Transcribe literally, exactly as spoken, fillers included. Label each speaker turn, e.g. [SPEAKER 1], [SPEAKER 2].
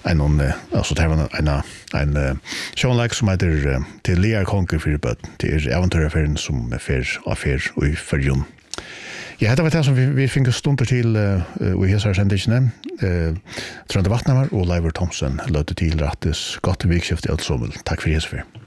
[SPEAKER 1] en alltså det var en en en show-like som heter till Lea Konker för bud till äventyreraffären som är för affär och i förjun. Ja, det var det som vi, vi fick stunder till uh, uh, i hela sändningen. Uh, Trond Vatnamar och Leivor Thomsen lödde till rättes gott vikskift i allt sommel. Tack för det.